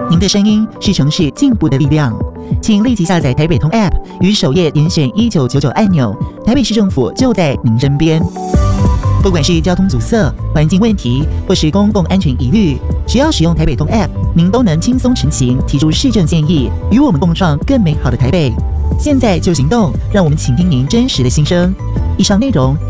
您的声音是城市进步的力量，请立即下载台北通 App， 于首页点选1999按钮，台北市政府就在您身边。不管是交通阻塞、环境问题，或是公共安全疑虑，只要使用台北通 App， 您都能轻松成行，提出市政建议，与我们共创更美好的台北。现在就行动，让我们倾听您真实的心声。以上内容